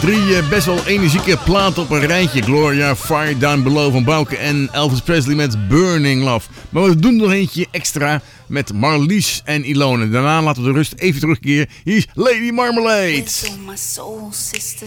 Drie best wel energieke platen op een rijtje. Gloria, Fire Down Below van Bouke en Elvis Presley met Burning Love. Maar we doen nog eentje extra met Marlies en Ilona. Daarna laten we de rust even terugkeren. Hier is Lady Marmalade.